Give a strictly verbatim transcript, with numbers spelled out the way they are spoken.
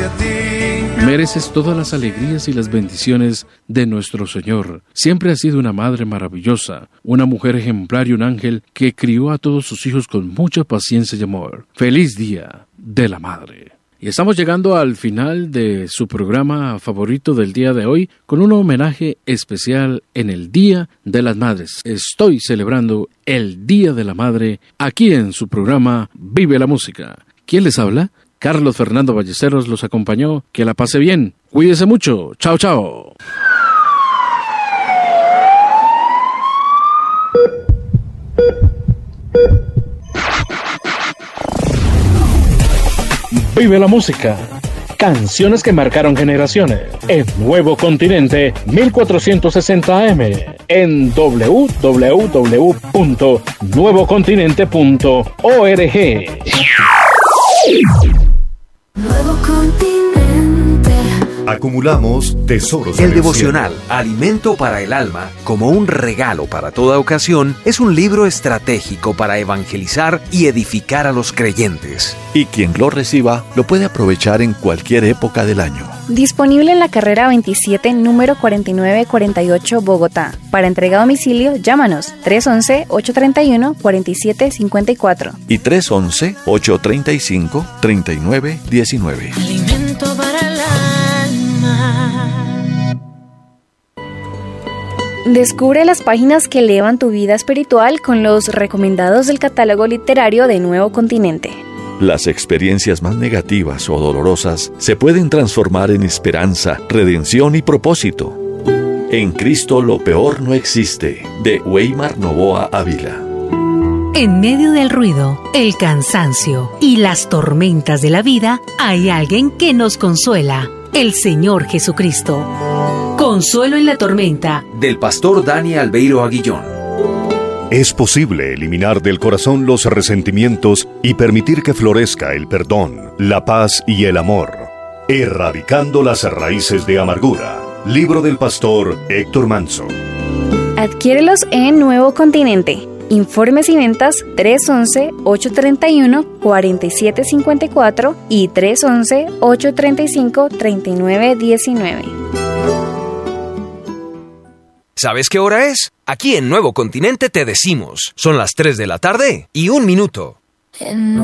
hacia ti. Mereces todas las alegrías y las bendiciones de nuestro Señor. Siempre has sido una madre maravillosa, una mujer ejemplar y un ángel que crió a todos sus hijos con mucha paciencia y amor. ¡Feliz Día de la Madre! Y estamos llegando al final de su programa favorito del día de hoy con un homenaje especial en el Día de las Madres. Estoy celebrando el Día de la Madre aquí en su programa Vive la Música. ¿Quién les habla? Carlos Fernando Ballesteros los acompañó. Que la pase bien. Cuídese mucho. Chao, chao. Vive la música. Canciones que marcaron generaciones. En Nuevo Continente mil cuatrocientos sesenta A M. En doble u doble u doble u punto nuevo continente punto org. Nuevo Continente. Acumulamos tesoros. El devocional, Alimento para el Alma, como un regalo para toda ocasión, es un libro estratégico para evangelizar y edificar a los creyentes. Y quien lo reciba lo puede aprovechar en cualquier época del año. Disponible en la carrera veintisiete, número cuarenta y nueve cuarenta y ocho, Bogotá. Para entrega a domicilio, llámanos tres once, ocho treinta y uno, cuarenta y siete cincuenta y cuatro. Y tres once, ocho treinta y cinco, treinta y nueve diecinueve. Alimento para el alma. Descubre las páginas que elevan tu vida espiritual con los recomendados del catálogo literario de Nuevo Continente. Las experiencias más negativas o dolorosas se pueden transformar en esperanza, redención y propósito. En Cristo lo peor no existe, de Weimar Novoa Ávila. En medio del ruido, el cansancio y las tormentas de la vida, hay alguien que nos consuela, el Señor Jesucristo. Consuelo en la tormenta, del pastor Dani Albeiro Aguillón. Es posible eliminar del corazón los resentimientos y permitir que florezca el perdón, la paz y el amor, erradicando las raíces de amargura. Libro del pastor Héctor Manso. Adquiérelos en Nuevo Continente. Informes y ventas tres once, ocho treinta y uno, cuarenta y siete cincuenta y cuatro y tres once, ocho treinta y cinco, treinta y nueve diecinueve. ¿Sabes qué hora es? Aquí en Nuevo Continente te decimos, son las tres de la tarde y un minuto. En